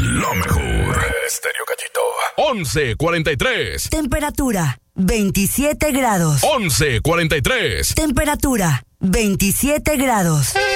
lo mejor. Estéreo Cachito. 11:43. Temperatura 27 grados. 11:43. Temperatura 27 grados.